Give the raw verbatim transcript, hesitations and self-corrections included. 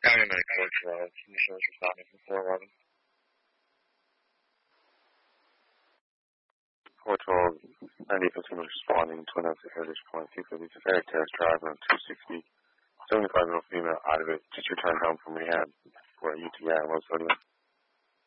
County Medical twelve, initials responding from four eleven. four twelve, ninety fifteen responding, Twin Oaks Heritage Point, two fifty, Safari Terrace Drive, room two sixty, seventy-five year old female out of it, just returned home from rehab for a U T I and low sodium.